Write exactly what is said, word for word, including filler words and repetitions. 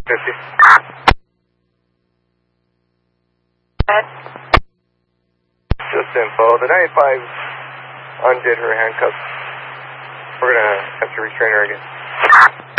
fifty. Just info. The ninety-five undid her handcuffs. We're going to have to restrain her again.